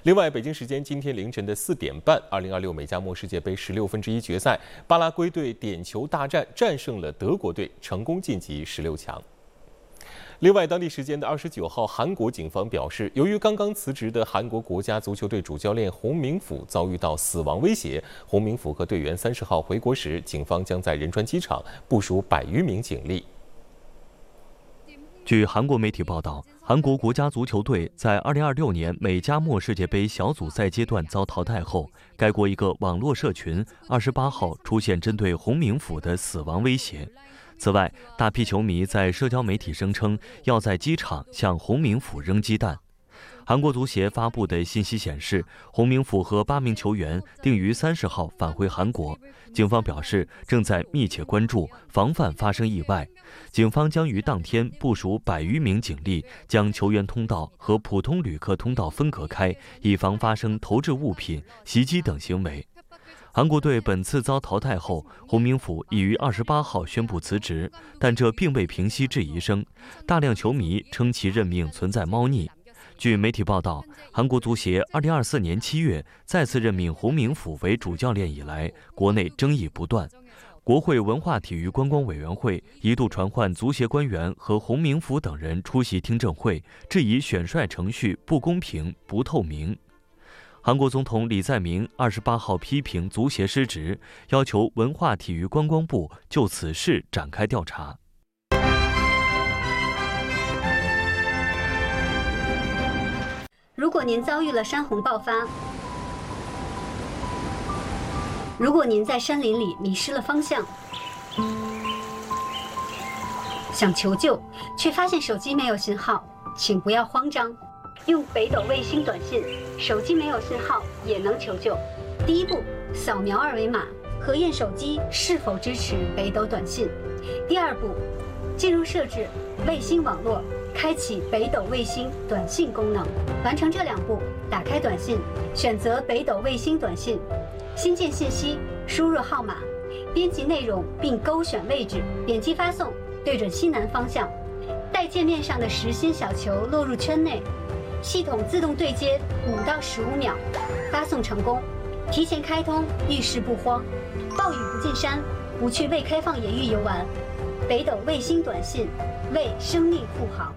另外，北京时间今天凌晨的4点半，2026美加墨世界杯16分之一决赛，巴拉圭队点球大战战胜了德国队，成功晋级16强。另外，当地时间的29号，韩国警方表示，由于刚刚辞职的韩国国家足球队主教练洪明甫遭遇到死亡威胁，洪明甫和队员30号回国时，警方将在仁川机场部署100余名警力。 据韩国媒体报道，韩国国家足球队在2026年美加墨世界杯小组赛阶段遭淘汰后，该国一个网络社群28号出现针对洪明甫的死亡威胁。此外，大批球迷在社交媒体声称要在机场向洪明甫扔鸡蛋。韩国足协发布的信息显示，洪明甫和8名球员定于30号返回韩国。警方表示，正在密切关注，防范发生意外。警方将于当天部署100余名警力，将球员通道和普通旅客通道分隔开，以防发生投掷物品、袭击等行为。韩国队本次遭淘汰后，洪明甫已于28号宣布辞职，但这并未平息质疑声。大量球迷称其任命存在猫腻。据媒体报道，韩国足协2024年7月再次任命洪明甫为主教练以来，国内争议不断。国会文化体育观光委员会一度传唤足协官员和洪明甫等人出席听证会，质疑选帅程序不公平、不透明。韩国总统李在明28号批评足协失职，要求文化体育观光部就此事展开调查。 如果您遭遇了山洪爆发，如果您在山林里迷失了方向，想求救却发现手机没有信号，请不要慌张，用北斗卫星短信，手机没有信号也能求救。第一步，扫描2维码，核验手机是否支持北斗短信。第二步，进入设置卫星网络，开启北斗卫星短信功能。完成这2步，打开短信，选择北斗卫星短信，新建信息，输入号码，编辑内容并勾选位置，点击发送，对准西南方向，待界面上的实心小球落入圈内，系统自动对接5到15秒，发送成功。提前开通，遇事不慌，暴雨不进山，不去未开放野域游玩。北斗卫星短信，为生命护航。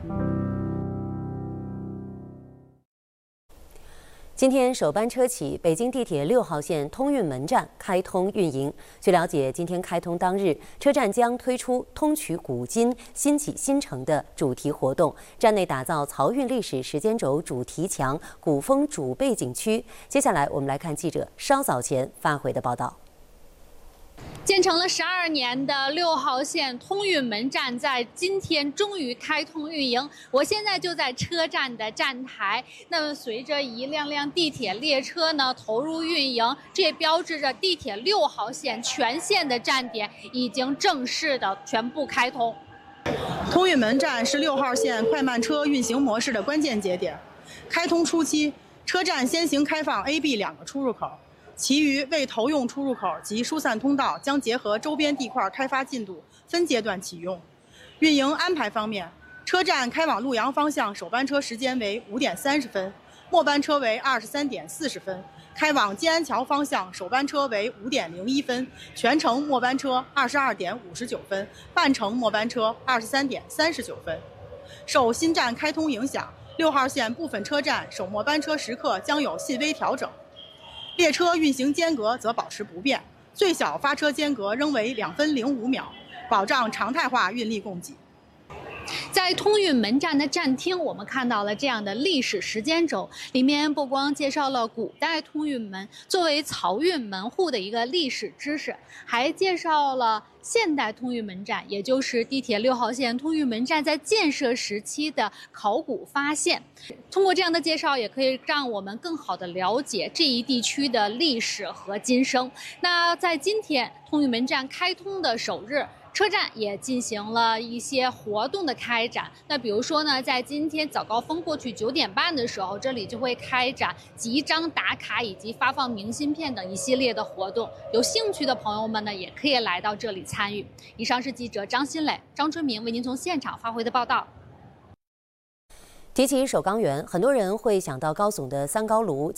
今天首班车起，北京地铁6号线通运门站开通运营。据了解，今天开通当日，车站将推出通衢古今、新起新城的主题活动，站内打造漕运历史时间轴主题墙、古风主背景区。接下来，我们来看记者稍早前发回的报道。 建成了12年的6号线通运门站在今天终于开通运营。我现在就在车站的站台。那么随着一辆辆地铁列车呢投入运营，这也标志着地铁6号线全线的站点已经正式的全部开通。 通运门站是6号线快慢车运行模式的关键节点。开通初期，车站先行开放 A、B 2个出入口。其余为投用出入口及疏散通道将结合周边地块开发进度，分阶段启用。运营安排方面，车站开往陆阳方向首班车时间为5点30分，末班车为23点40分；开往金安桥方向首班车为5点01分，全程末班车22点59分，半程末班车23点39分。受新站开通影响，6号线部分车站首末班车时刻将有细微调整。列车运行间隔则保持不变，最小发车间隔仍为2分05秒，保障常态化运力供给。 在通运门站的站厅，我们看到了这样的历史时间轴，里面不光介绍了古代通运门作为漕运门户的一个历史知识，还介绍了现代通运门站，也就是地铁6号线通运门站在建设时期的考古发现。通过这样的介绍，也可以让我们更好地了解这一地区的历史和今生。那在今天通运门站开通的首日，车站也进行了一些活动的开展。那比如说呢，在今天早高峰过去9点半的时候，这里就会开展集章打卡以及发放明信片等一系列的活动。有兴趣的朋友们呢，也可以来到这里参与。以上是记者张新磊、张春明为您从现场发回的报道。 提起首钢园，很多人会想到高耸的三高炉。